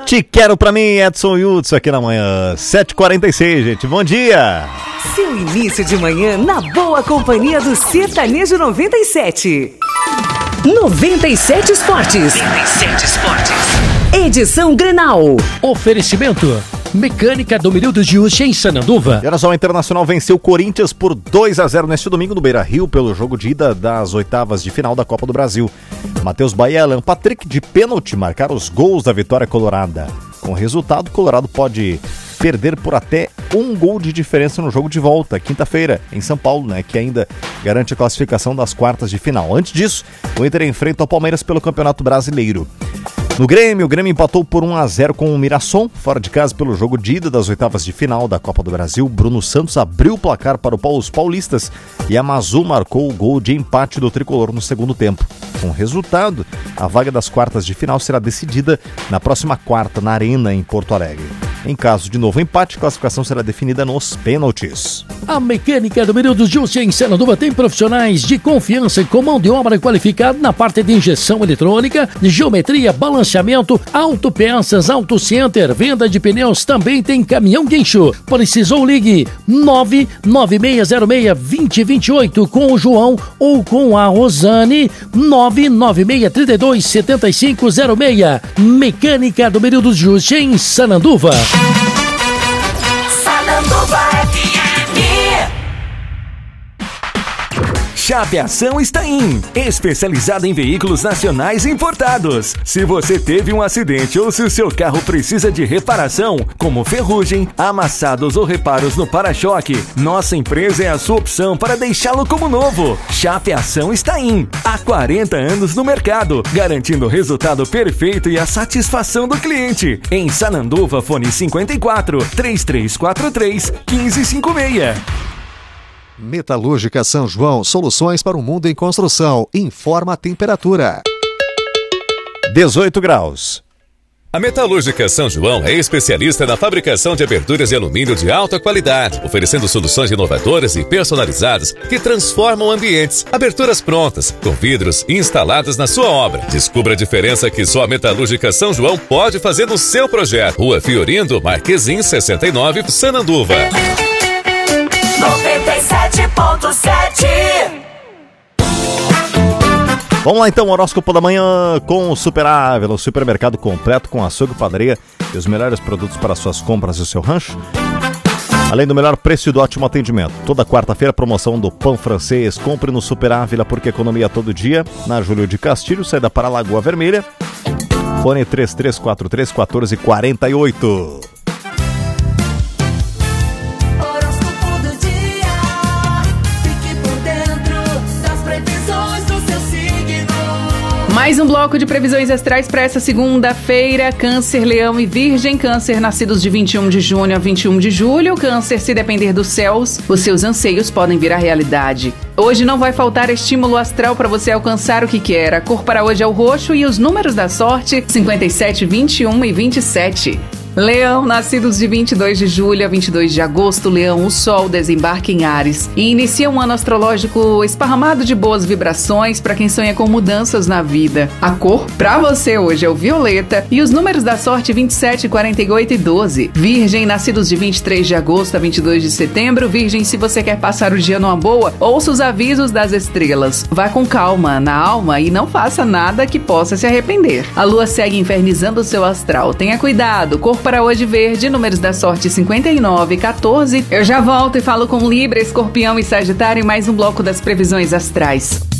Te quero pra mim, Edson Hudson, aqui na manhã, 7h46, gente. Bom dia! Seu início de manhã na boa companhia do Sertanejo 97. 97 Esportes. 97 Esportes. Edição Grenal. Oferecimento: Mecânica do Milildo de Uche em Sananduva. E olha só, o Internacional venceu o Corinthians por 2-0 neste domingo no Beira-Rio pelo jogo de ida das oitavas de final da Copa do Brasil. Matheus Bahia e Alan Patrick de pênalti marcaram os gols da vitória colorada. Com o resultado, o Colorado pode perder por até 1 gol de diferença no jogo de volta, quinta-feira, em São Paulo, que ainda garante a classificação das quartas de final. Antes disso, o Inter enfrenta o Palmeiras pelo Campeonato Brasileiro. No Grêmio, o Grêmio empatou por 1-0 com o Mirassol, fora de casa pelo jogo de ida das oitavas de final da Copa do Brasil. Bruno Santos abriu o placar para os paulistas e a Mazu marcou o gol de empate do tricolor no segundo tempo. Com o resultado, a vaga das quartas de final será decidida na próxima quarta, na Arena, em Porto Alegre. Em caso de novo empate, a classificação será definida nos pênaltis. A Mecânica do Milildo de Uche em Sananduva tem profissionais de confiança e com mão de obra qualificada na parte de injeção eletrônica, geometria, balanceamento, autopeças, autocenter, venda de pneus, também tem caminhão guincho. Precisou, ligue 99606-2028 com o João ou com a Rosane, 99632-7506. Mecânica do Milildo de Uche em Sananduva. Sananduva FM. Chapeação está in, especializada em veículos nacionais importados. Se você teve um acidente ou se o seu carro precisa de reparação, como ferrugem, amassados ou reparos no para-choque, nossa empresa é a sua opção para deixá-lo como novo. Chapeação está in, há 40 anos no mercado, garantindo o resultado perfeito e a satisfação do cliente. Em Sananduva, fone 54 3343 1556. Metalúrgica São João, soluções para o mundo em construção. Informa a temperatura. 18 graus. A Metalúrgica São João é especialista na fabricação de aberturas de alumínio de alta qualidade, oferecendo soluções inovadoras e personalizadas que transformam ambientes. Aberturas prontas, com vidros instalados na sua obra. Descubra a diferença que só a Metalúrgica São João pode fazer no seu projeto. Rua Fiorindo, Marquesim, 69, Sananduva. 97.7. Vamos lá então, horóscopo da manhã com o Super Ávila, o supermercado completo com açougue, padaria e os melhores produtos para suas compras e o seu rancho. Além do melhor preço e do ótimo atendimento. Toda quarta-feira, promoção do pão francês. Compre no Super Ávila porque economia todo dia. Na Júlio de Castilho, saída para a Lagoa Vermelha. Fone 3343-1448. Mais um bloco de previsões astrais para essa segunda-feira. Câncer, Leão e Virgem. Câncer, nascidos de 21 de junho a 21 de julho. Câncer, se depender dos céus, os seus anseios podem virar realidade. Hoje não vai faltar estímulo astral para você alcançar o que quer. A cor para hoje é o roxo e os números da sorte, 57, 21 e 27. Leão, nascidos de 22 de julho a 22 de agosto, Leão, o Sol desembarca em Áries e inicia um ano astrológico esparramado de boas vibrações para quem sonha com mudanças na vida. A cor para você hoje é o violeta e os números da sorte 27, 48 e 12. Virgem, nascidos de 23 de agosto a 22 de setembro. Virgem, se você quer passar o dia numa boa, ouça os avisos das estrelas. Vá com calma na alma e não faça nada que possa se arrepender. A lua segue infernizando o seu astral. Tenha cuidado. Cor para hoje verde, números da sorte 59 e 14. Eu já volto e falo com Libra, Escorpião e Sagitário em mais um bloco das previsões astrais.